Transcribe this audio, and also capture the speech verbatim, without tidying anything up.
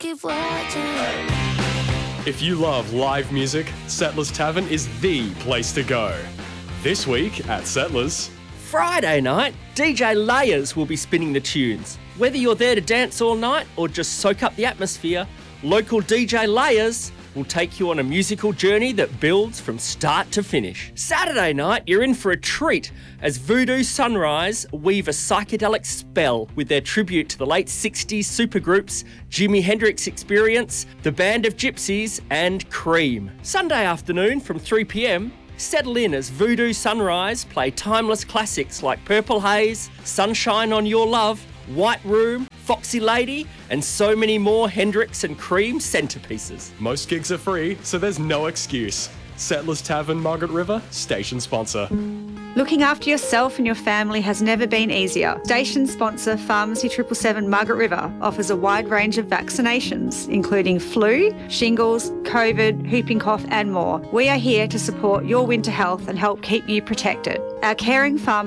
keep watching. If you love live music, Settlers Tavern is the place to go. This week at Settlers... Friday night, D J Layers will be spinning the tunes. Whether you're there to dance all night or just soak up the atmosphere, local D J Layers will take you on a musical journey that builds from start to finish. Saturday night, you're in for a treat as Voodoo Sunrise weave a psychedelic spell with their tribute to the late sixties supergroups Jimi Hendrix Experience, the Band of Gypsies and Cream. Sunday afternoon from three p m, settle in as Voodoo Sunrise play timeless classics like Purple Haze, Sunshine on Your Love, White Room, Foxy Lady, and so many more Hendrix and Cream centerpieces. Most gigs are free, so there's no excuse. Settlers Tavern, Margaret River, station sponsor. Looking after yourself and your family has never been easier. Station sponsor Pharmacy seven seven seven Margaret River offers a wide range of vaccinations, including flu, shingles, COVID, whooping cough and more. We are here to support your winter health and help keep you protected. Our caring pharmacy